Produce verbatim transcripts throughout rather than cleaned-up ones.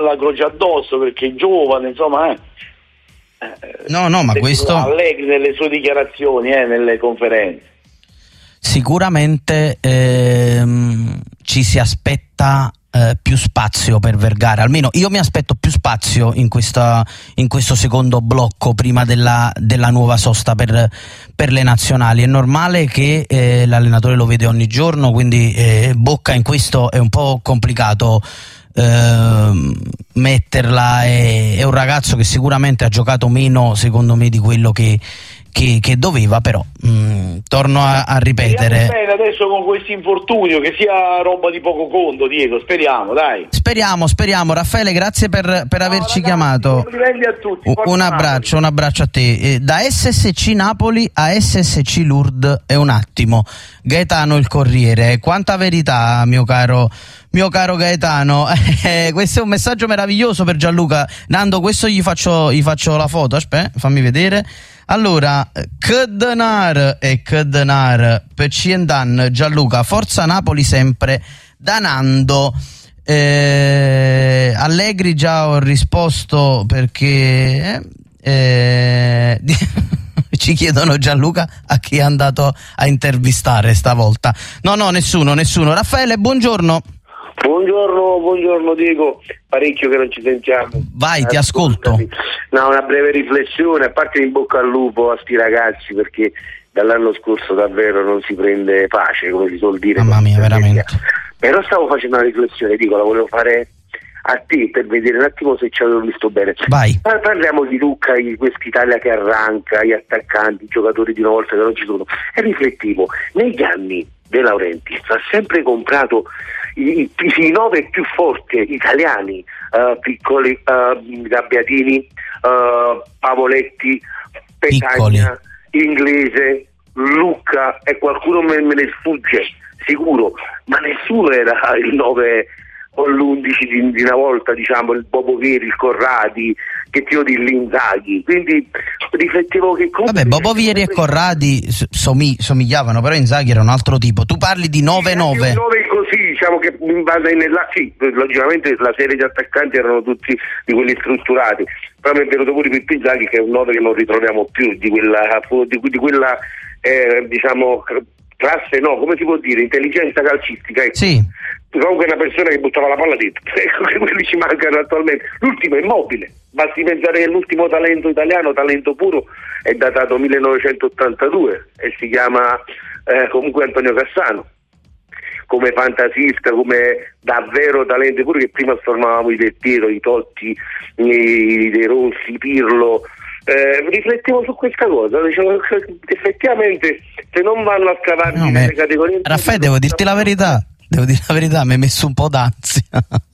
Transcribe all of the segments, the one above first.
la croce addosso perché è giovane, insomma, eh. No, no, ma questo Allegri nelle sue dichiarazioni, eh, nelle conferenze. Sicuramente ehm, ci si aspetta eh, più spazio per Vergara, almeno io mi aspetto più spazio in, questa, in questo secondo blocco prima della, della nuova sosta per, per le nazionali. È normale che eh, l'allenatore lo vede ogni giorno, quindi eh, Bocca in questo è un po' complicato eh, metterla. È, è un ragazzo che sicuramente ha giocato meno, secondo me, di quello che Che, che doveva, però mh, torno a, a ripetere. Speriamo bene adesso con questo infortunio, che sia roba di poco conto, Diego, speriamo, dai. Speriamo, speriamo. Raffaele, grazie per, per no, averci ragazzi, chiamato. A tutti, un abbraccio, un abbraccio a te. Eh, da S S C Napoli a S S C Lourdes è un attimo. Gaetano il Corriere, quanta verità, mio caro mio caro Gaetano. Eh, questo è un messaggio meraviglioso per Gianluca. Nando, questo gli faccio, gli faccio la foto, aspetta, fammi vedere. Allora, che denar e che denar per Ciendan, Gianluca, forza Napoli sempre, da Nando. Eh, Allegri già ho risposto perché eh, eh, ci chiedono, Gianluca, a chi è andato a intervistare stavolta. No, no, nessuno, nessuno. Raffaele, buongiorno. Buongiorno, buongiorno Diego, parecchio che non ci sentiamo. Vai, ti ascolto. No, una breve riflessione, a parte in bocca al lupo a sti ragazzi, perché dall'anno scorso davvero non si prende pace, come si suol dire. Mamma mia, veramente. Però stavo facendo una riflessione, Dico, la volevo fare a te per vedere un attimo se ci avevo visto bene. Vai. Parliamo di Lucca, di quest'Italia che arranca, gli attaccanti, i giocatori di una volta che non ci sono, e riflettivo, negli anni De Laurentiis ha sempre comprato i, i, i nove più forti italiani, uh, piccoli, uh, Gabbiadini, uh, Pavoletti, Petagna, Inglese, Lucca, e qualcuno me, me ne sfugge sicuro, ma nessuno era il nove o l'undici di, di una volta, diciamo, il Bobo Vieri, il Corradi, che ti di Inzaghi. Quindi riflettevo che vabbè, Bobo Vieri e Corradi somi, somigliavano, però Inzaghi era un altro tipo. Tu parli di nove nove. nove così, diciamo, che in base nella sì, logicamente la serie di attaccanti erano tutti di quelli strutturati, però mi è venuto pure Pippo Inzaghi, che è un nove che non ritroviamo più di quella di, di quella eh, diciamo classe, no, come si può dire, intelligenza calcistica, ecco. Sì. Comunque è una persona che buttava la palla dentro, ecco, che quelli ci mancano attualmente. L'ultimo è Immobile, basti pensare che l'ultimo talento italiano, talento puro, è datato millenovecentottantadue e si chiama eh, comunque Antonio Cassano, come fantasista, come davvero talento puro, che prima formavamo i Del Piero, i Totti, i De Rossi, Pirlo. Eh, riflettevo su questa cosa, dicevo, effettivamente se non vanno a scavarsi no, nelle categorie. Raffaele, devo dirti la verità, devo dire la verità, mi hai messo un po' d'ansia.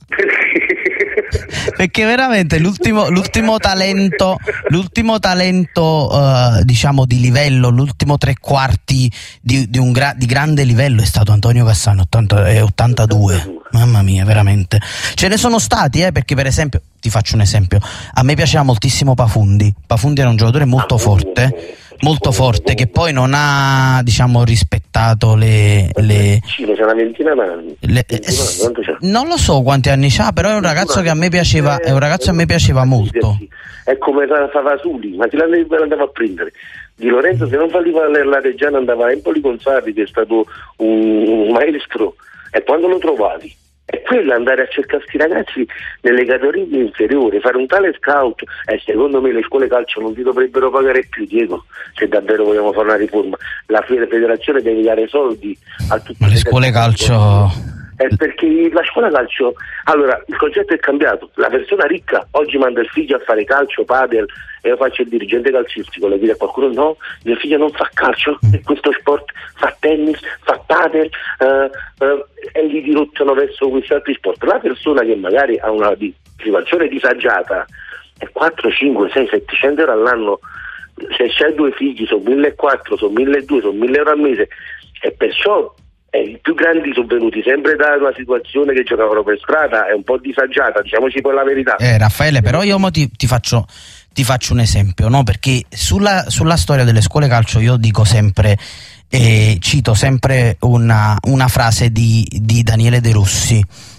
Perché veramente l'ultimo, l'ultimo talento, l'ultimo talento uh, diciamo di livello, l'ultimo tre quarti di, di un gra- di grande livello è stato Antonio Cassano, ottanta, eh, ottantadue. Mamma mia, veramente. Ce ne sono stati, eh, perché per esempio, ti faccio un esempio, a me piaceva moltissimo Pafundi. Pafundi era un giocatore molto forte, molto forte, che poi non ha, diciamo, rispettato le, le, c'è una ventina d'anni. Le, eh, non lo so quanti anni c'ha, però è un ragazzo che a me piaceva, è un ragazzo che a me piaceva molto. È come Favasuli, ma ti l'andava a prendere. Di Lorenzo, se non falliva la Reggiana, andava a Empoli con Sarri, che è stato un, un maestro, e quando lo trovavi è quello, andare a cercare questi ragazzi nelle categorie inferiori, fare un tale scout. E secondo me le scuole calcio non ti dovrebbero pagare più, Diego, se davvero vogliamo fare una riforma. La federazione deve dare soldi a tutte le, le scuole calcio. È perché la scuola calcio, allora il concetto è cambiato, la persona ricca oggi manda il figlio a fare calcio, padel, e io faccio il dirigente calcistico, le dire a qualcuno no, mio figlio non fa calcio, mm. questo sport, fa tennis, fa padel, uh, uh, e li dirottano verso questi altri sport. La persona che magari ha una di, situazione disagiata è quattro, cinque, sei, settecento euro all'anno, se c'hai due figli sono millequattrocento, sono milleduecento, sono mille euro al mese, e perciò eh, i più grandi sono venuti sempre da una situazione che giocavano per strada, è un po' disagiata, diciamoci poi la verità. Eh, Raffaele, però io mo ti, ti faccio ti faccio un esempio, no? Perché sulla, sulla storia delle scuole calcio io dico sempre, eh, cito sempre una, una frase di, di Daniele De Rossi,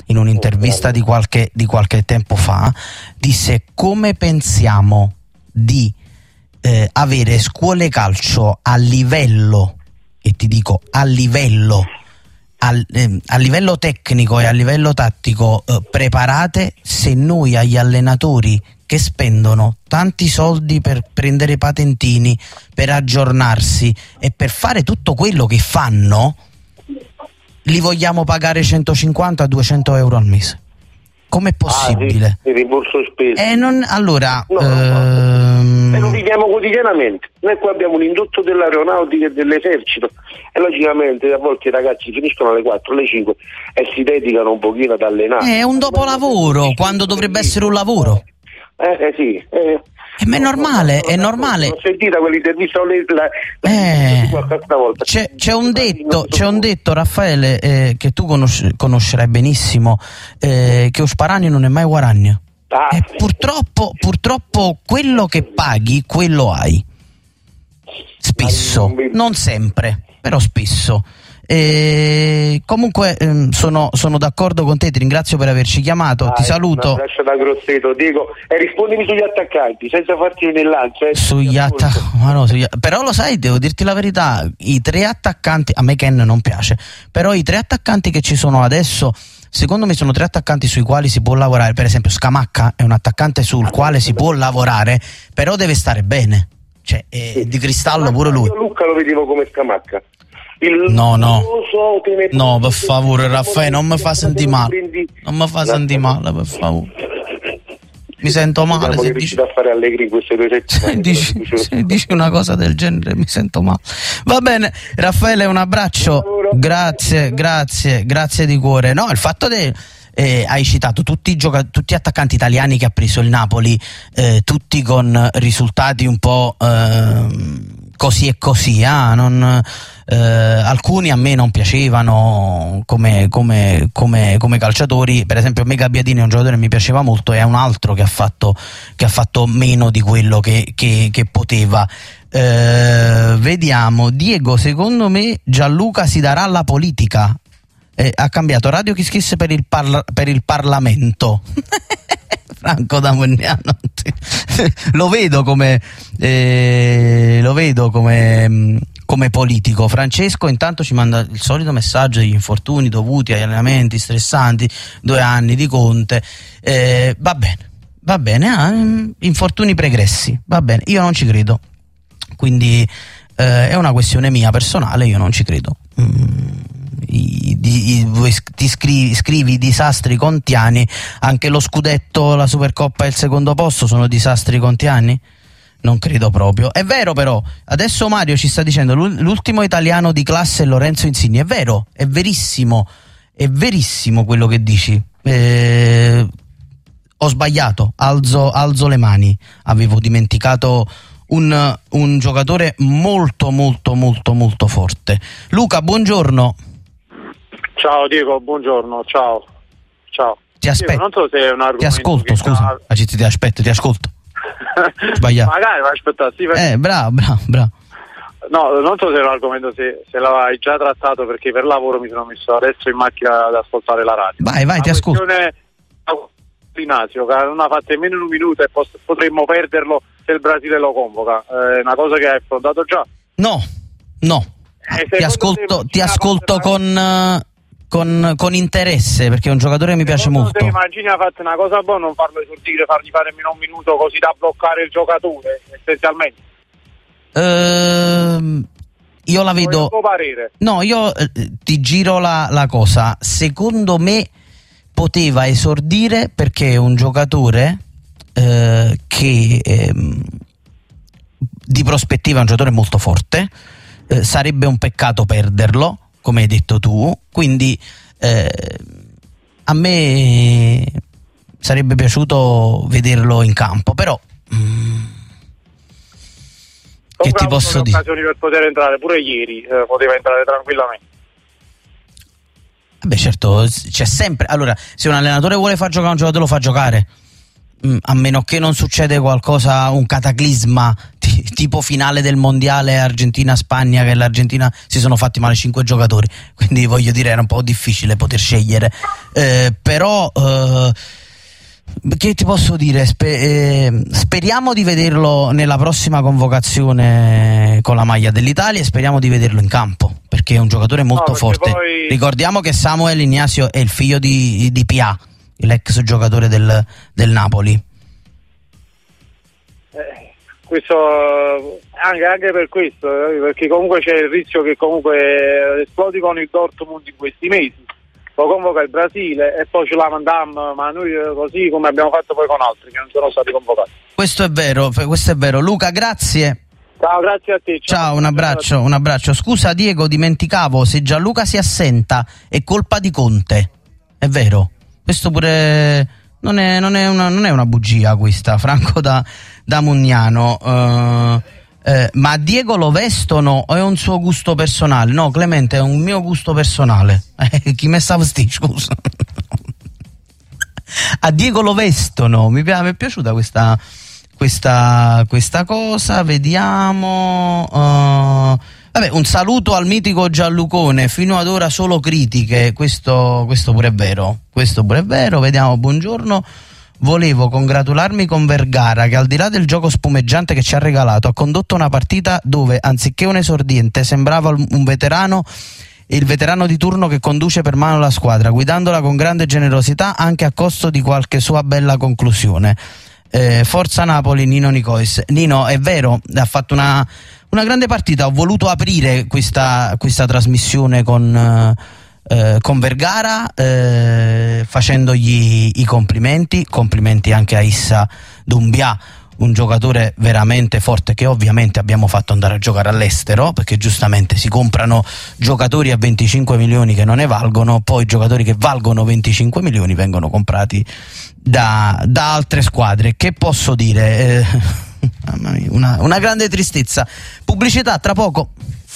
in un'intervista di qualche, di qualche tempo fa, disse: come pensiamo di eh, avere scuole calcio a livello, e ti dico a livello, al, eh, a livello tecnico e a livello tattico eh, preparate, se noi agli allenatori che spendono tanti soldi per prendere patentini, per aggiornarsi e per fare tutto quello che fanno, li vogliamo pagare centocinquanta duecento euro al mese? Com'è possibile? Ah, sì, il rimborso spese. Eh, non, allora, no, ehm... no. E lo viviamo quotidianamente. Noi qua abbiamo un indotto dell'aeronautica e dell'esercito e logicamente a volte i ragazzi finiscono alle quattro, alle cinque e si dedicano un pochino ad allenare. È un dopolavoro, quando dovrebbe essere un lavoro. Eh, eh sì, eh. Eh, ma è normale, è normale. Ho sentito quell'intervista la, la, eh, la volta. C'è, c'è un detto, c'è un detto, Raffaele, eh, che tu conosci, conoscerai benissimo, eh, che lo sparagno non è mai guadagno. Ah, e purtroppo, purtroppo quello che paghi, quello hai. Spesso, non sempre, però spesso. E comunque ehm, sono, sono d'accordo con te, ti ringrazio per averci chiamato, ah, ti saluto. Un abbraccio da Grosseto, Diego, e rispondimi sugli attaccanti senza farti un lancio. Eh, sugli attaccanti, no, sugli... però lo sai, devo dirti la verità, i tre attaccanti, a me Ken non piace, però i tre attaccanti che ci sono adesso, secondo me sono tre attaccanti sui quali si può lavorare. Per esempio Scamacca è un attaccante sul ah, quale si può lavorare, però deve stare bene, cioè è sì. Di cristallo Scamacca, pure lui. Io Luca lo vedevo come Scamacca. Il no no no per favore Raffaele, non mi fa sentire male, non mi fa sentire male, per favore, mi sento male se dici, a fare Allegri in queste due settimane. dici, se dici una cosa del genere mi sento male. Va bene Raffaele, un abbraccio, grazie grazie grazie di cuore. No, il fatto che eh, hai citato tutti i gioca- tutti gli attaccanti italiani che ha preso il Napoli, eh, tutti con risultati un po' eh, così e così, ah, non, eh, alcuni a me non piacevano come, come, come, come calciatori. Per esempio a me Gabbiadini è un giocatore che mi piaceva molto, e è un altro che ha fatto, che ha fatto meno di quello che, che, che poteva. Eh, vediamo, Diego, secondo me Gianluca si darà alla politica, eh, ha cambiato Radio Kiss Kiss per il, parla- per il Parlamento. Franco da Mugnano lo vedo come eh, lo vedo come, come politico. Francesco intanto ci manda il solito messaggio degli infortuni dovuti agli allenamenti stressanti, due anni di Conte, eh, va bene va bene ah, infortuni pregressi, va bene, io non ci credo, quindi eh, è una questione mia personale, io non ci credo. mm. I, i, i, ti scrivi, scrivi disastri contiani, anche lo scudetto, la Supercoppa e il secondo posto sono disastri contiani? Non credo proprio. È vero, però adesso Mario ci sta dicendo l'ultimo italiano di classe è Lorenzo Insigne. È vero, è verissimo, è verissimo quello che dici. eh, ho sbagliato, alzo, alzo le mani, avevo dimenticato un, un giocatore molto molto molto molto forte. Luca, buongiorno. Ciao Diego, buongiorno, ciao. Ciao. Ti aspetto. Non so se è un argomento. Ti ascolto, scusa. Ah, ti, ti aspetto, ti ascolto. Sbagliato. Magari vai aspettare, sì, Eh, bravo, bravo, bravo. No, non so se è un argomento, se, se l'hai già trattato, perché per lavoro mi sono messo adesso in macchina ad ascoltare la radio. Vai, vai, la ti ascolto. Ignazio, che non ha fatto nemmeno in un minuto e potremmo perderlo se il Brasile lo convoca. È una cosa che hai affrontato già? No, no. Eh, ti ascolto, ti ascolto con... Uh... Con, con interesse, perché è un giocatore che mi piace molto. Se immagini ha fatto una cosa buona, non farlo esordire, fargli fare nemmeno un minuto così da bloccare il giocatore, essenzialmente. Uh, io la vedo. Il tuo parere? No, io eh, ti giro la, la cosa. Secondo me poteva esordire perché è un giocatore eh, che eh, di prospettiva è un giocatore molto forte. Eh, sarebbe un peccato perderlo, come hai detto tu, quindi eh, a me sarebbe piaciuto vederlo in campo, però mm, che ti posso dire? Occasioni per poter entrare, pure ieri eh, poteva entrare tranquillamente. Beh, certo, c'è sempre. Allora, se un allenatore vuole far giocare un giocatore, lo fa giocare, mm, a meno che non succede qualcosa, un cataclisma tipo finale del mondiale Argentina-Spagna, che l'Argentina si sono fatti male cinque giocatori, quindi voglio dire era un po' difficile poter scegliere, eh, però eh, che ti posso dire, Spe- eh, speriamo di vederlo nella prossima convocazione con la maglia dell'Italia e speriamo di vederlo in campo, perché è un giocatore molto no, forte. Poi... Ricordiamo che Samuel Ignacio è il figlio di, di Pia, l'ex giocatore del, del Napoli. Eh, questo anche, anche per questo, eh, perché comunque c'è il rischio che comunque esplodi con il Dortmund in questi mesi. Lo convoca il Brasile e poi ce la mandiamo, ma noi così come abbiamo fatto poi con altri che non sono stati convocati. Questo è vero, questo è vero. Luca, grazie. Ciao, grazie a te. Ciao, ciao un abbraccio, un abbraccio. Scusa Diego, dimenticavo, se Gianluca si assenta è colpa di Conte. È vero. Questo pure non è, non è, una, non è una bugia questa, Franco da, da Mugnano. Uh, eh, ma Diego lo vestono o è un suo gusto personale? No, Clemente, è un mio gusto personale. Eh, chi me sta vestendo, scusa? A Diego lo vestono, mi, pi- mi è piaciuta questa, questa, questa cosa, vediamo... Uh, vabbè, un saluto al mitico Gianlucone, fino ad ora solo critiche, questo, questo pure è vero, questo pure è vero, vediamo, buongiorno. Volevo congratularmi con Vergara che al di là del gioco spumeggiante che ci ha regalato ha condotto una partita dove anziché un esordiente sembrava un veterano, il veterano di turno che conduce per mano la squadra, guidandola con grande generosità anche a costo di qualche sua bella conclusione. Eh, forza Napoli, Nino Nicois. Nino, è vero, ha fatto una, una grande partita, ho voluto aprire questa, questa trasmissione con... Eh, Eh, con Vergara, eh, facendogli i complimenti, complimenti anche a Issa Doumbia, un giocatore veramente forte che ovviamente abbiamo fatto andare a giocare all'estero, perché giustamente si comprano giocatori a venticinque milioni che non ne valgono, poi giocatori che valgono venticinque milioni vengono comprati da, da altre squadre. Che posso dire? Eh, mamma mia, una, una grande tristezza. Pubblicità tra poco.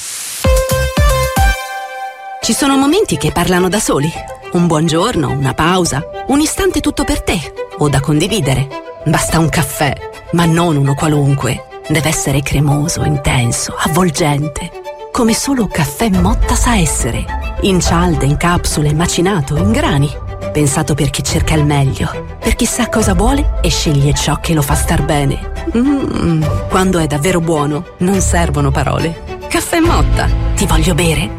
Ci sono momenti che parlano da soli. Un buongiorno, una pausa, un istante tutto per te o da condividere. Basta un caffè, ma non uno qualunque. Deve essere cremoso, intenso, avvolgente. Come solo Caffè Motta sa essere. In cialde, in capsule, macinato, in grani. Pensato per chi cerca il meglio, per chi sa cosa vuole e sceglie ciò che lo fa star bene. Mm, quando è davvero buono, non servono parole. Caffè Motta, ti voglio bere.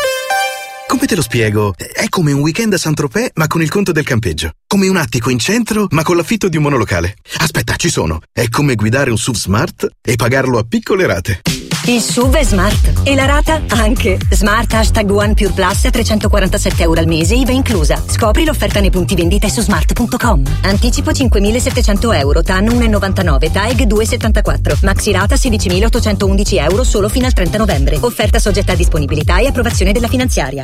Come te lo spiego? È come un weekend a Saint-Tropez ma con il conto del campeggio. Come un attico in centro ma con l'affitto di un monolocale. Aspetta, ci sono. È come guidare un S U V Smart e pagarlo a piccole rate. Il S U V è Smart e la rata anche. Smart Hashtag One Pure Plus a trecentoquarantasette euro al mese, I V A inclusa. Scopri l'offerta nei punti vendita e su smart punto com. Anticipo cinquemilasettecento euro, T A N uno virgola novantanove, T A E G due virgola settantaquattro. Maxi rata sedicimilaottocentoundici euro solo fino al trenta novembre. Offerta soggetta a disponibilità e approvazione della finanziaria.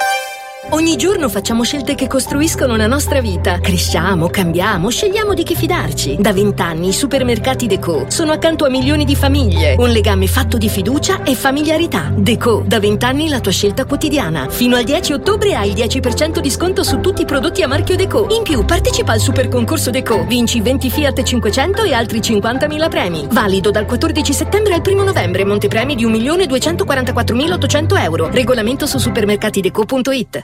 Ogni giorno facciamo scelte che costruiscono la nostra vita. Cresciamo, cambiamo, scegliamo di chi fidarci. Da vent'anni i supermercati Deco sono accanto a milioni di famiglie. Un legame fatto di fiducia e familiarità. Deco, da vent'anni la tua scelta quotidiana. Fino al dieci ottobre hai il dieci per cento di sconto su tutti i prodotti a marchio Deco. In più partecipa al super concorso Deco. Vinci venti Fiat cinquecento e altri cinquantamila premi. Valido dal quattordici settembre al primo novembre. Montepremi di un milione duecentoquarantaquattromilaottocento euro. Regolamento su supermercatideco punto it.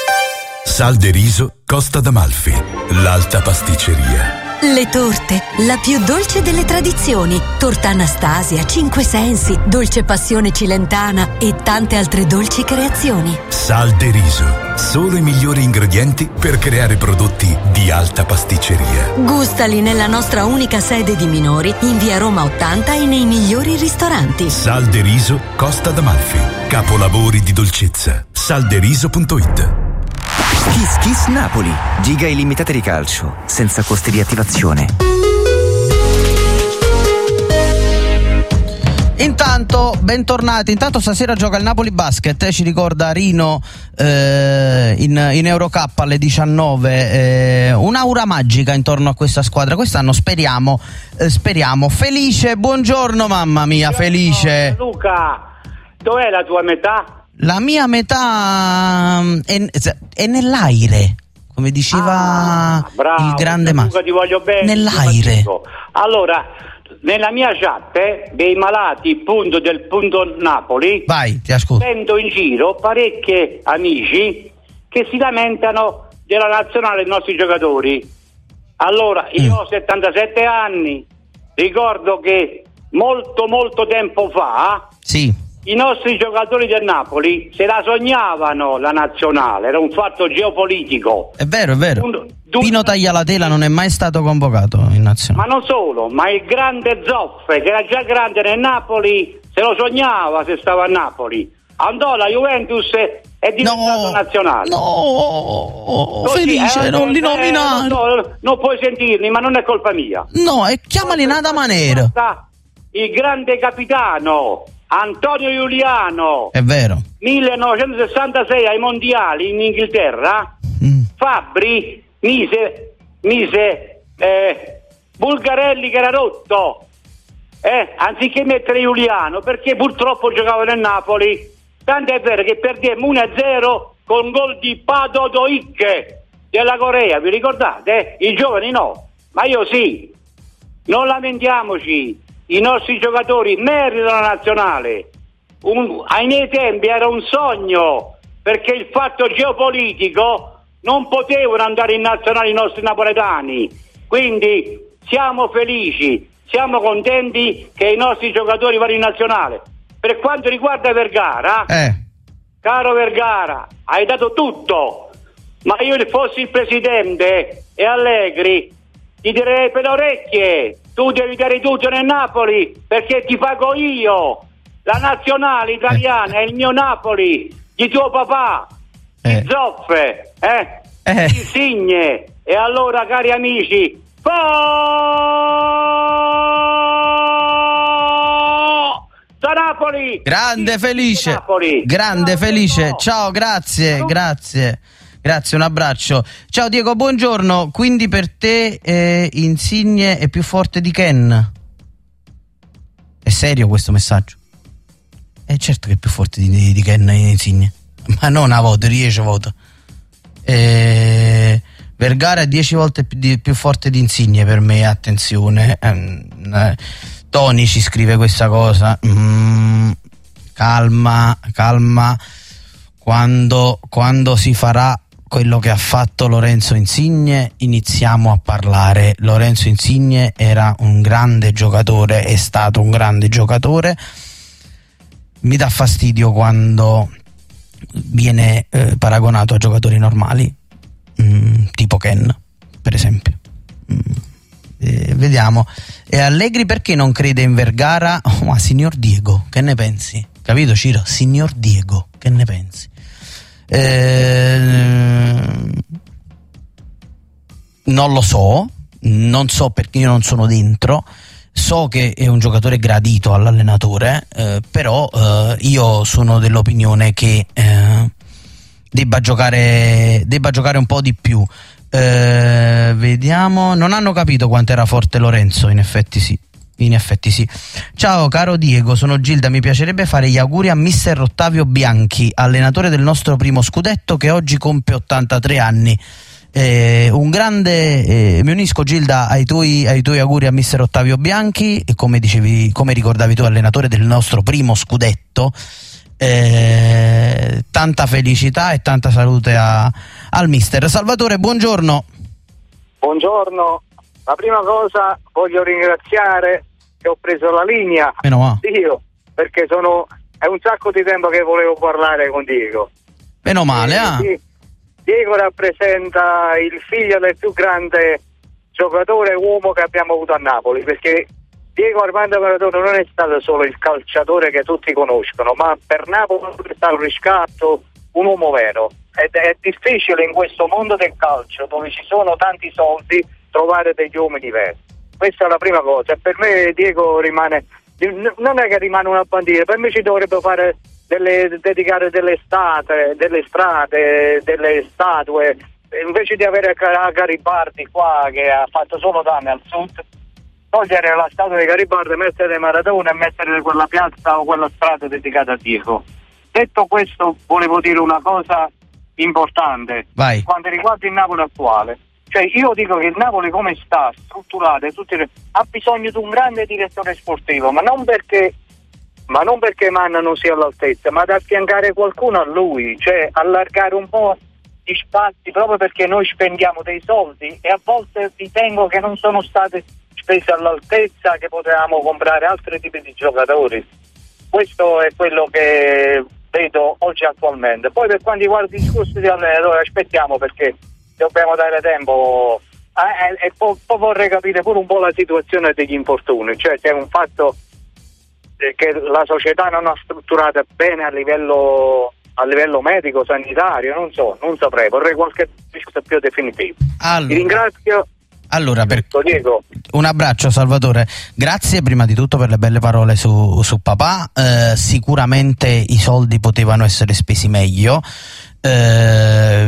Sal de Riso, Costa d'Amalfi, l'alta pasticceria. Le torte, la più dolce delle tradizioni. Torta Anastasia, Cinque Sensi, Dolce Passione Cilentana e tante altre dolci creazioni. Sal de Riso, solo i migliori ingredienti per creare prodotti di alta pasticceria. Gustali nella nostra unica sede di Minori, in via Roma ottanta e nei migliori ristoranti. Sal de Riso, Costa d'Amalfi, capolavori di dolcezza. salderiso punto it. Kiss Kiss Napoli, giga illimitate di calcio, senza costi di attivazione. Intanto, bentornati. Intanto stasera gioca il Napoli Basket, eh, ci ricorda Rino eh, in, in Eurocup alle diciannove. Eh, un'aura magica intorno a questa squadra. Quest'anno speriamo, eh, speriamo. Felice, buongiorno mamma mia, Felice. Luca, dov'è la tua metà? La mia metà è, è nell'aire, come diceva ah, bravo, il grande Massimo. Ti voglio bene. Nell'aire. Allora, nella mia chat eh, dei malati punto del punto Napoli, vai, ti ascolto. sento in giro parecchi amici che si lamentano della nazionale dei nostri giocatori. Allora, io mm. ho settantasette anni, ricordo che molto molto tempo fa sì. i nostri giocatori del Napoli se la sognavano la nazionale, era un fatto geopolitico. È vero, è vero. Un, du- Pino Taglialatela non è mai stato convocato in nazionale. Ma non solo, ma il grande Zoffe, che era già grande nel Napoli, se lo sognava se stava a Napoli. Andò alla Juventus è diventato no, nazionale. No, Così, Felice, eh, non li eh, nominare. Non, so, non puoi sentirli, ma non è colpa mia. No, e chiamali in nada maniera. Il grande capitano Antonio Giuliano. È vero. millenovecentosessantasei ai mondiali in Inghilterra. Mm. Fabbri mise, mise eh, Bulgarelli che era rotto. Eh, anziché mettere Giuliano, perché purtroppo giocava nel Napoli. Tanto è vero che perdemmo uno a zero con gol di Padodoik della Corea, vi ricordate? I giovani no, ma io sì. Non lamentiamoci, i nostri giocatori meritano la nazionale. Un, ai miei tempi era un sogno, perché il fatto geopolitico non potevano andare in nazionale i nostri napoletani. Quindi siamo felici, siamo contenti che i nostri giocatori vanno in nazionale. Per quanto riguarda Vergara, eh. caro Vergara, hai dato tutto, ma io fossi il presidente e Allegri ti direi per le orecchie, tu devi dare tutto nel Napoli perché ti pago io, la nazionale italiana, eh. è il mio Napoli, di tuo papà, eh. di Zoffe, eh? Eh. Insigne. E allora, cari amici, Napoli! Grande Felice, Napoli. grande no, Felice, no. ciao, grazie, no. grazie, grazie, un abbraccio. Ciao Diego, buongiorno, quindi per te eh, Insigne è più forte di Ken? È serio questo messaggio? Eh certo che è più forte di, di Ken Insigne, ma non a voto, dieci voto. Eh, Vergara è dieci volte più, di, più forte di Insigne per me, attenzione. Eh, Tony ci scrive questa cosa. Mm, calma, calma. Quando, quando si farà quello che ha fatto Lorenzo Insigne, iniziamo a parlare. Lorenzo Insigne era un grande giocatore, è stato un grande giocatore. Mi dà fastidio quando viene eh, paragonato a giocatori normali, mm, tipo Ken, per esempio. Mm. Eh, vediamo. E Allegri perché non crede in Vergara? Oh, ma signor Diego, che ne pensi? Capito Ciro? Signor Diego, che ne pensi? Eh, non lo so, non so perché io non sono dentro. So che è un giocatore gradito all'allenatore, eh, però eh, io sono dell'opinione che eh, debba giocare, debba giocare un po' di più. Eh, vediamo, non hanno capito quanto era forte Lorenzo, in effetti sì. In effetti sì. Ciao caro Diego, sono Gilda, mi piacerebbe fare gli auguri a mister Ottavio Bianchi, allenatore del nostro primo scudetto, che oggi compie ottantatré anni. Eh, un grande eh, mi unisco Gilda ai tuoi, ai tuoi auguri a mister Ottavio Bianchi, e come dicevi, come ricordavi tu, allenatore del nostro primo scudetto. Eh, tanta felicità e tanta salute a, al mister. Salvatore, buongiorno. Buongiorno. La prima cosa voglio ringraziare che ho preso la linea. Meno male. Io, perché sono è un sacco di tempo che volevo parlare con Diego. Meno male, ah. Eh? Diego rappresenta il figlio del più grande giocatore uomo che abbiamo avuto a Napoli, perché Diego Armando Maradona non è stato solo il calciatore che tutti conoscono, ma per Napoli è stato un riscatto, un uomo vero. Ed è difficile in questo mondo del calcio, dove ci sono tanti soldi, trovare degli uomini veri. Questa è la prima cosa. E per me Diego rimane, non è che rimane una bandiera, per me ci dovrebbe fare delle, dedicare delle state, delle strade, delle statue, invece di avere Garibaldi qua che ha fatto solo danni al sud, togliere la statua di Garibaldi, mettere Maradona e mettere quella piazza o quella strada dedicata a Diego. Detto questo, volevo dire una cosa importante. Vai. Quando riguarda il Napoli attuale, Cioè io dico che il Napoli come sta strutturato tutti, ha bisogno di un grande direttore sportivo, ma non perché ma non perché Manna non sia all'altezza, ma da affiancare qualcuno a lui, cioè allargare un po' gli spazi, proprio perché noi spendiamo dei soldi e a volte ritengo che non sono state spese all'altezza, che potevamo comprare altri tipi di giocatori. Questo è quello che vedo oggi attualmente. Poi per quanto riguarda il discorso di allenatore, aspettiamo, perché dobbiamo dare tempo a, e, e poi, poi vorrei capire pure un po' la situazione degli infortuni, cioè se è un fatto che la società non ha strutturato bene a livello a livello medico, sanitario, non so, non saprei, vorrei qualche discorso più definitivo. Allora, ti ringrazio. Allora, per... Diego. Un abbraccio Salvatore, grazie prima di tutto per le belle parole su, su papà. Eh, sicuramente i soldi potevano essere spesi meglio. Eh,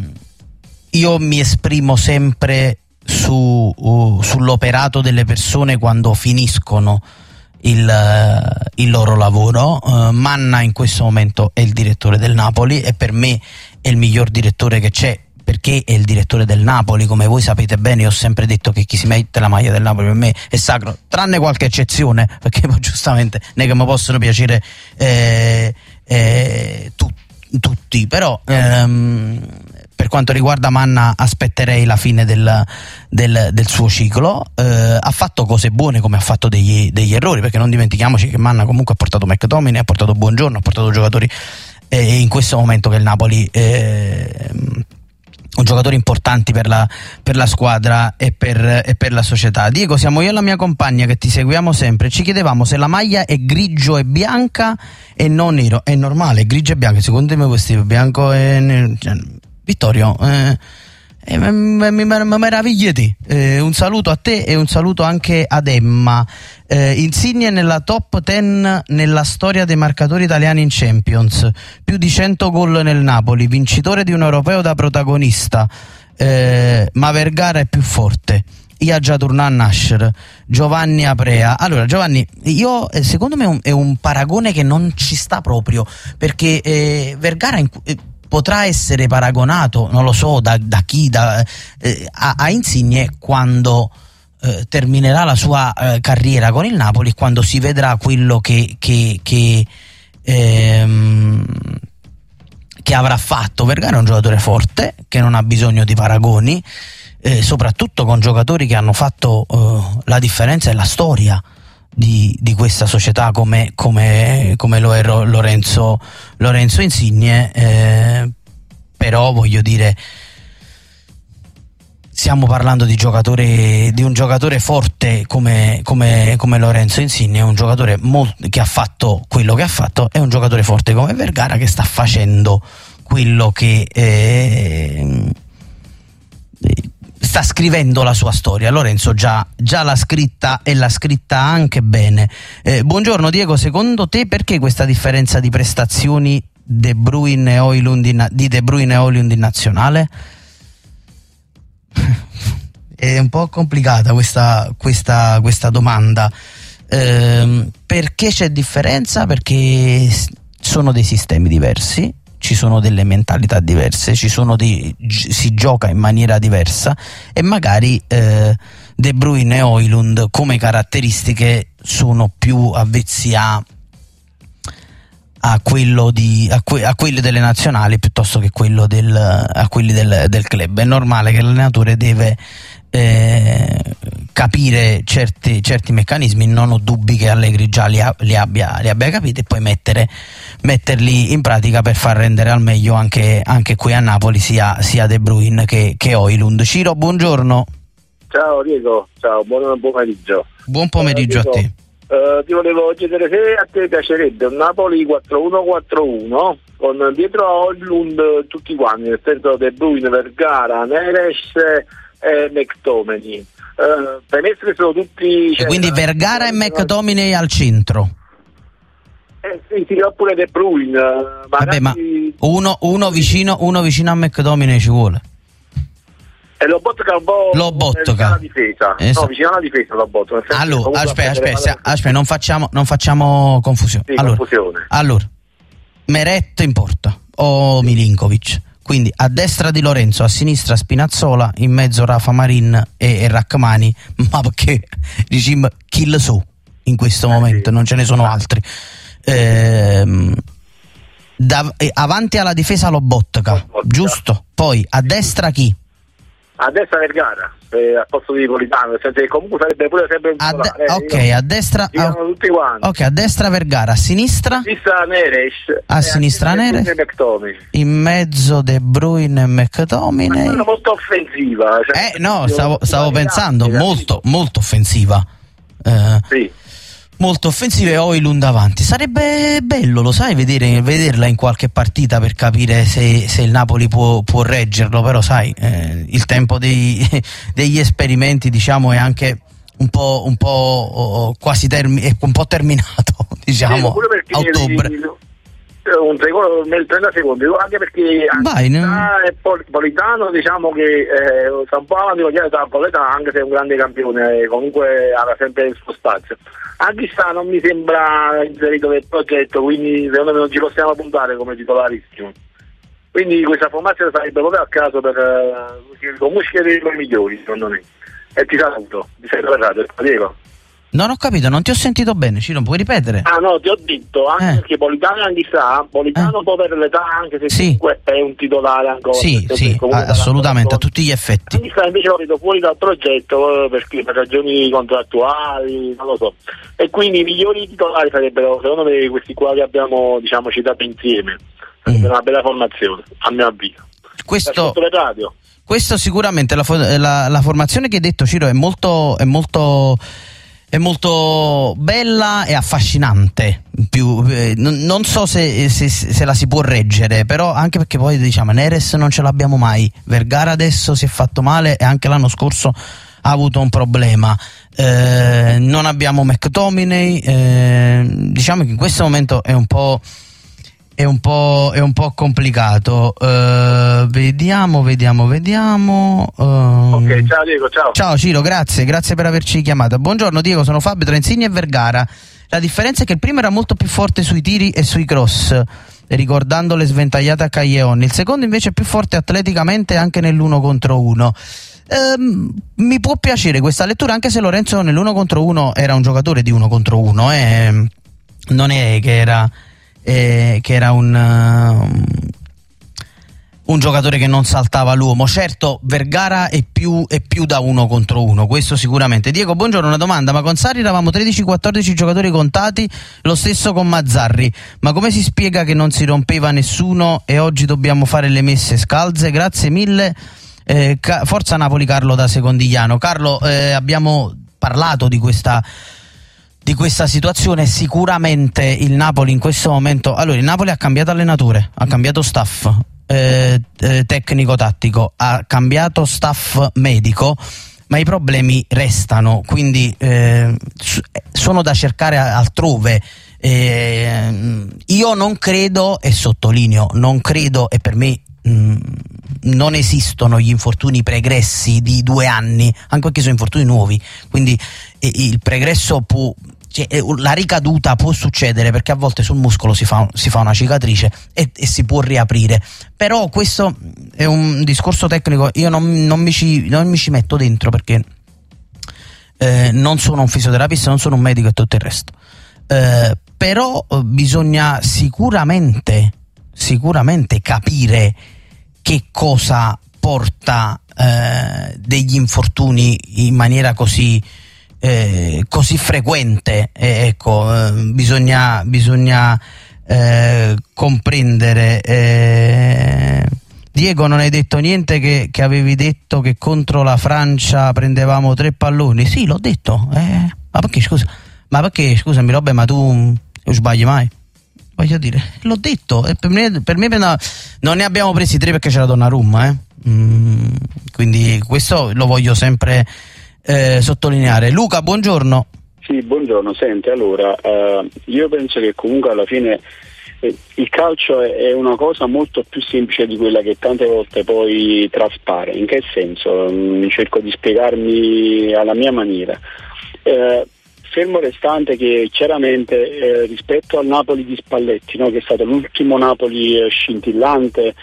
io mi esprimo sempre su, uh, sull'operato delle persone quando finiscono Il, il loro lavoro. uh, Manna in questo momento è il direttore del Napoli e per me è il miglior direttore che c'è, perché è il direttore del Napoli. Come voi sapete bene, io ho sempre detto che chi si mette la maglia del Napoli per me è sacro, tranne qualche eccezione, perché poi giustamente non è che mi possono piacere eh, eh, tu, tutti, però ehm, per quanto riguarda Manna aspetterei la fine del, del, del suo ciclo. Eh, ha fatto cose buone come ha fatto degli, degli errori, perché non dimentichiamoci che Manna comunque ha portato McTominay, ha portato Buongiorno, ha portato giocatori eh, in questo momento che il Napoli eh, un giocatori importanti per la, per la squadra e per, e per la società. Diego, siamo io e la mia compagna che ti seguiamo sempre, ci chiedevamo se la maglia è grigio e bianca e non nero. È normale, grigio e bianca, secondo me questo è bianco e nero. Vittorio, eh, eh, mi, mi, mi meravigliati. Eh, un saluto a te e un saluto anche ad Emma. Eh, Insigne nella top dieci nella storia dei marcatori italiani in Champions, più di cento gol nel Napoli, vincitore di un europeo da protagonista, eh, ma Vergara è più forte. Ia già tornare a nascere. Giovanni Aprea. Allora Giovanni, io eh, secondo me è un, è un paragone che non ci sta proprio, perché eh, Vergara in, eh, potrà essere paragonato, non lo so, da, da chi, da, eh, a, a Insigne quando eh, terminerà la sua eh, carriera con il Napoli, quando si vedrà quello che, che, che, ehm, che avrà fatto. Vergara è un giocatore forte, che non ha bisogno di paragoni, eh, soprattutto con giocatori che hanno fatto eh, la differenza e la storia Di, di questa società come, come, come lo è Lorenzo, Lorenzo Insigne, eh, però voglio dire, stiamo parlando di giocatore, di un giocatore forte come, come, come Lorenzo Insigne, un giocatore molto, che ha fatto quello che ha fatto, è un giocatore forte come Vergara che sta facendo quello che eh, sta scrivendo la sua storia. Lorenzo già, già l'ha scritta e l'ha scritta anche bene. Eh, buongiorno Diego, secondo te perché questa differenza di prestazioni De Bruyne e Højlund in, di De Bruyne e Højlund in nazionale? È un po' complicata questa, questa, questa domanda. Eh, perché c'è differenza? Perché sono dei sistemi diversi, ci sono delle mentalità diverse, ci sono dei, si gioca in maniera diversa e magari eh, De Bruyne e Højlund come caratteristiche sono più avvezzi a, a quello di a, que, a quelli delle nazionali piuttosto che quello del, a quelli del, del club. È normale che l'allenatore deve eh, capire certi, certi meccanismi, non ho dubbi che Allegri già li, ha, li, abbia, li abbia capiti, e poi mettere, metterli in pratica per far rendere al meglio anche, anche qui a Napoli sia, sia De Bruyne che, che Højlund. Ciro, buongiorno. Ciao Diego, ciao, buon pomeriggio. Buon pomeriggio uh, a te. Uh, ti volevo chiedere se a te piacerebbe un Napoli quattro uno quattro uno con dietro a Højlund tutti quanti, nel senso De Bruyne, Vergara, Neres e McTominay. Uh, per me sono tutti, e quindi Vergara e McTominay al centro. Eh sì, sì, oppure De Bruyne. Vabbè, ma uno, uno, vicino, uno vicino a McTominay ci vuole. E lo Botka un po' Lobotka. vicino alla difesa. Esatto. No, vicino alla difesa lo Botka. Allora, aspetta, aspetta, aspetta, non facciamo, non facciamo confusione. Sì, allora, confusione. allora, Meret in porta o Milinkovic. quindi a destra Di Lorenzo, a sinistra Spinazzola, in mezzo Rafa Marin e, e Rachmani, ma perché diciamo chi lo so in questo momento, non ce ne sono altri. Ehm, da, eh, avanti alla difesa Lobotka, Lobotka, giusto? Poi a destra chi? A destra Vergara, eh, al posto di Politano, nel senso che comunque sarebbe pure sempre un a de- eh, ok, io, a destra a, tutti quanti. ok, a destra Vergara, a sinistra? A sinistra Neres. A sinistra Neres. In mezzo De Bruyne e McTominay. Ma molto offensiva. Cioè, eh no, stavo, stavo pensando, molto, molto offensiva. Eh, sì. Molto offensive e Højlund davanti. Sarebbe bello, lo sai, vedere, vederla in qualche partita per capire se, se il Napoli può, può reggerlo, però sai, eh, il tempo dei, degli esperimenti, diciamo, è anche un po', un po' oh, quasi termi- è un po' terminato, diciamo, a ottobre. Un secondo, nel trenta secondi, anche perché Vai, ne... è Politano, diciamo che eh, sta un po' avanti con la Politano, anche se è un grande campione, eh, comunque avrà sempre il suo spazio. Anche sta non mi sembra inserito nel progetto, quindi secondo me non ci possiamo puntare come titolarissimo. Quindi questa formazione sarebbe proprio a caso per uh, comunque scegliere i migliori, secondo me. E ti saluto, ti sei tornato, Diego. Non ho capito, non ti ho sentito bene, Ciro, puoi ripetere? Ah no, ti ho detto, anche eh. perché Politano anche sta, Politano eh. un po' per l'età, anche se sì. comunque è un titolare ancora. Sì, sì, assolutamente, a tutti gli effetti. Anche sta invece lo vedo fuori dal progetto, perché per ragioni contrattuali, non lo so. E quindi i migliori titolari sarebbero, secondo me, questi qua che abbiamo, diciamo, citato insieme. Sarebbe mm. una bella formazione, a mio avviso. Questo... Questo sicuramente, la, la, la formazione che hai detto, Ciro, è molto... È molto... è molto bella e affascinante, più, eh, non, non so se, se, se la si può reggere, però anche perché poi diciamo Neres non ce l'abbiamo mai, Vergara adesso si è fatto male e anche l'anno scorso ha avuto un problema, eh, non abbiamo McTominay, eh, diciamo che in questo momento è un po' È un po', è un po' complicato. Uh, vediamo, vediamo, vediamo. Uh... Ok, ciao Diego, ciao. Ciao Ciro, grazie, grazie per averci chiamato. Buongiorno Diego, sono Fabio tra Insigne e Vergara. La differenza è che il primo era molto più forte sui tiri e sui cross, ricordando le sventagliate a Callejon. Il secondo invece è più forte atleticamente anche nell'uno contro uno. Um, mi può piacere questa lettura, anche se Lorenzo nell'uno contro uno era un giocatore di uno contro uno, eh. Non è che era... Eh, che era un, uh, un giocatore che non saltava l'uomo. Certo, Vergara è più, è più da uno contro uno, questo sicuramente. Diego, buongiorno, una domanda: ma con Sarri eravamo tredici quattordici giocatori contati, lo stesso con Mazzarri, ma come si spiega che non si rompeva nessuno e oggi dobbiamo fare le messe scalze? Grazie mille, eh, ca- Forza Napoli. Carlo da Secondigliano. Carlo, eh, abbiamo parlato di questa di questa situazione. Sicuramente il Napoli in questo momento, allora il Napoli ha cambiato allenatore, ha cambiato staff eh, eh, tecnico-tattico, ha cambiato staff medico, ma i problemi restano, quindi eh, sono da cercare altrove. Eh, io non credo, e sottolineo, non credo, e per me mh, non esistono gli infortuni pregressi di due anni, anche perché sono infortuni nuovi, quindi eh, il pregresso può, cioè, la ricaduta può succedere, perché a volte sul muscolo si fa, si fa una cicatrice e, e si può riaprire, però questo è un discorso tecnico, io non, non, mi, ci, non mi ci metto dentro, perché eh, non sono un fisioterapista, non sono un medico e tutto il resto, eh, però eh, bisogna sicuramente sicuramente capire che cosa porta eh, degli infortuni in maniera così eh, così frequente, eh, ecco, eh, bisogna bisogna eh, comprendere. eh, Diego, non hai detto niente che, che avevi detto che contro la Francia prendevamo tre palloni? Sì, l'ho detto, eh, ma perché scusa ma perché scusami Robbe, ma tu non sbagli mai? Voglio dire, l'ho detto, e per me, per me non ne abbiamo presi tre perché c'era Donnarumma, eh? mm, quindi questo lo voglio sempre eh, sottolineare. Luca, buongiorno. Sì, buongiorno. Senti, allora, eh, io penso che comunque alla fine eh, il calcio è, è una cosa molto più semplice di quella che tante volte poi traspare. In che senso? Mm, cerco di spiegarmi alla mia maniera. Eh, Fermo restante che chiaramente eh, rispetto al Napoli di Spalletti, no, che è stato l'ultimo Napoli eh, scintillante,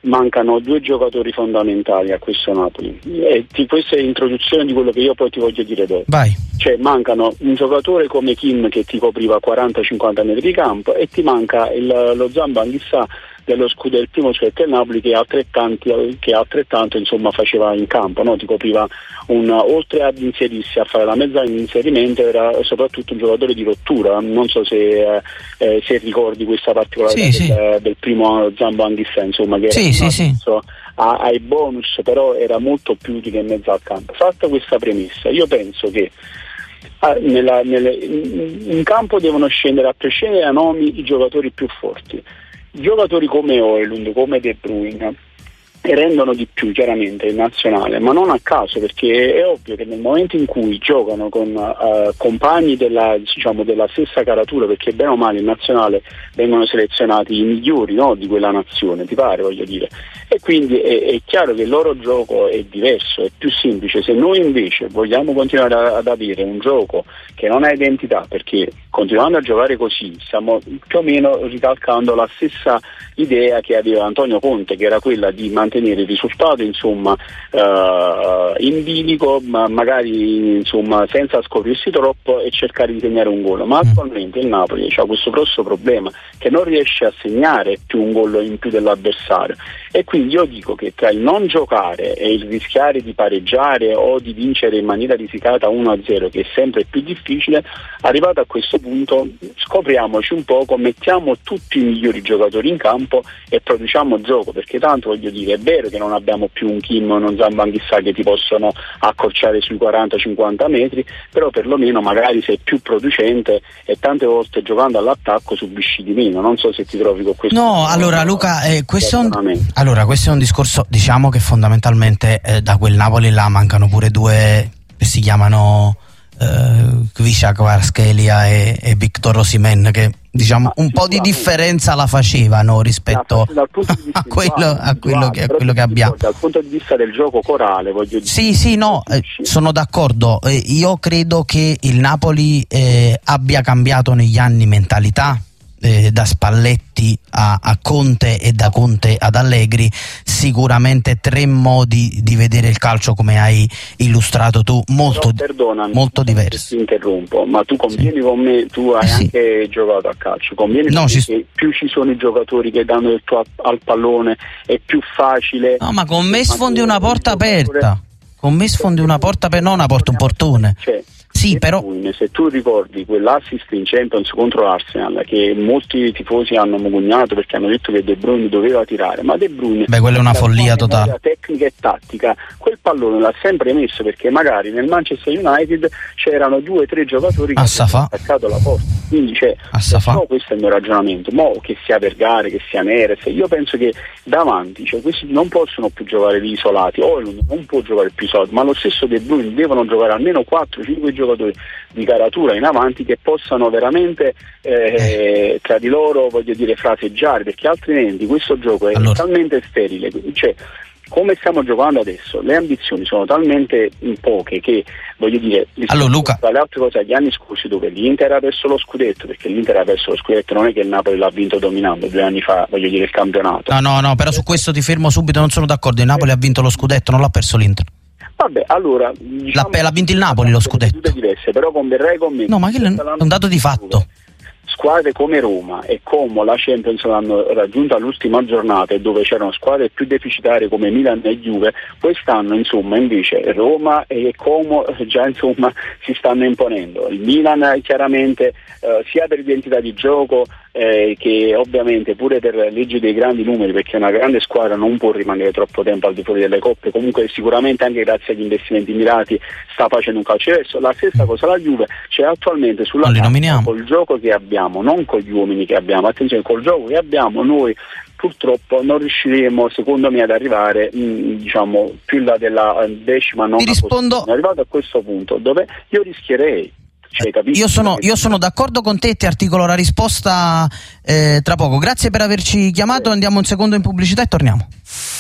mancano due giocatori fondamentali a questo Napoli, e ti, questa è l'introduzione di quello che io poi ti voglio dire dopo. Vai. Cioè mancano un giocatore come Kim che ti copriva quaranta cinquanta metri di campo, e ti manca il, lo Zambo Anghissà dello scudo del primo scudetto del Napoli, che altrettanto, che altrettanto insomma faceva in campo, no? Ti copriva un, oltre ad inserirsi a fare la mezzana in inserimento, era soprattutto un giocatore di rottura. Non so se, eh, eh, se ricordi questa particolarità sì, del, sì. del primo Zambo Anghissà, insomma, che sì, era sì, sì. a, ai bonus, però era molto più utile in mezzo al campo. Fatta questa premessa, io penso che ah, nella, nelle, in, in campo devono scendere, a prescindere da nomi, i giocatori più forti. Giocatori come Højlund, come De Bruyne rendono di più chiaramente in nazionale, ma non a caso, perché è ovvio che nel momento in cui giocano con uh, compagni della, diciamo, della stessa caratura, perché bene o male in nazionale vengono selezionati i migliori, no, di quella nazione, ti pare, voglio dire, e quindi è, è chiaro che il loro gioco è diverso, è più semplice. Se noi invece vogliamo continuare a, ad avere un gioco che non ha identità, perché continuando a giocare così stiamo più o meno ricalcando la stessa idea che aveva Antonio Conte, che era quella di mantenere il risultato, insomma, uh, in bilico, ma magari insomma senza scoprirsi troppo, e cercare di segnare un gol. Ma attualmente il Napoli ha questo grosso problema, che non riesce a segnare più un gol in più dell'avversario, e quindi io dico che tra il non giocare e il rischiare di pareggiare o di vincere in maniera risicata uno a zero, che è sempre più difficile, arrivato a questo punto scopriamoci un poco, mettiamo tutti i migliori giocatori in campo e produciamo gioco, perché tanto, voglio dire, è vero che non abbiamo più un Kim o un Zambo Anghissà che ti possono accorciare sui quaranta cinquanta metri, però perlomeno magari sei più producente, e tante volte giocando all'attacco subisci di meno. Non so se ti trovi con questo. No, allora Luca, eh, questo, è un, allora, questo è un discorso, diciamo che fondamentalmente eh, da quel Napoli là mancano pure due che si chiamano Uh, Kvisha Kvaratskhelia e, e Victor Osimhen, che diciamo un po' di differenza la facevano rispetto dal punto di vista a quello, a quello, che, a quello che abbiamo. Dal punto di vista del gioco corale, voglio dire. Sì, sì, no, eh, sono d'accordo. Eh, io credo che il Napoli eh, abbia cambiato negli anni mentalità. Eh, da Spalletti a, a Conte e da Conte ad Allegri, sicuramente tre modi di vedere il calcio, come hai illustrato tu, molto, Però, perdonami, molto diversi. Ti interrompo, ma tu convieni sì. con me, tu hai eh sì. anche giocato a calcio, convieni no, con ci... me che più ci sono i giocatori che danno il tuo al pallone è più facile. No, ma con me sfondi una porta aperta, con me sfondi una porta aperta, non una porta, un portone. Cioè, Sì, però se tu ricordi quell'assist in Champions contro l'Arsenal, che molti tifosi hanno mogugnato perché hanno detto che De Bruyne doveva tirare, ma De Bruyne, beh, quella è una follia totale, tecnica e tattica, quel pallone l'ha sempre messo, perché magari nel Manchester United c'erano due o tre giocatori che hanno attaccato la porta, quindi c'è, no, questo è il mio ragionamento. Mo che sia Vergara, che sia Neres, io penso che davanti, cioè, questi non possono più giocare lì isolati, Højlund non può giocare più isolato, ma lo stesso De Bruyne, devono giocare almeno quattro cinque giocatori di caratura in avanti che possano veramente eh, tra di loro, voglio dire, fraseggiare, perché altrimenti questo gioco è allora. talmente sterile, cioè come stiamo giocando adesso le ambizioni sono talmente poche che, voglio dire, allora, Luca, tra le altre cose, agli anni scorsi dove l'Inter ha perso lo scudetto, perché l'Inter ha perso lo scudetto, non è che il Napoli l'ha vinto dominando due anni fa, voglio dire, il campionato. No, no, no, però su questo ti fermo subito, non sono d'accordo, il Napoli ha vinto lo scudetto, non l'ha perso l'Inter. Vabbè, allora diciamo, l'ha, l'ha vinto il Napoli lo scudetto. Diverse, però converrai con me. No, ma che è un dato di fatto. Squadre come Roma e Como la Champions l'hanno raggiunta all'ultima giornata, e dove c'erano squadre più deficitarie come Milan e Juve, quest'anno insomma invece Roma e Como già insomma si stanno imponendo. Il Milan chiaramente eh, sia per identità di gioco eh, che ovviamente pure per legge dei grandi numeri, perché una grande squadra non può rimanere troppo tempo al di fuori delle coppe, comunque sicuramente anche grazie agli investimenti mirati sta facendo un calcio diverso. La stessa cosa la Juve, c'è attualmente sulla campo col gioco che abbiamo, non con gli uomini che abbiamo, attenzione, col gioco che abbiamo noi purtroppo non riusciremo, secondo me, ad arrivare mh, diciamo più là della decima nona rispondo... posizione. Arrivato a questo punto dove io rischierei. Cioè, io, sono, io sono d'accordo con te e ti articolo la risposta eh, tra poco. Grazie per averci chiamato, andiamo un secondo in pubblicità e torniamo.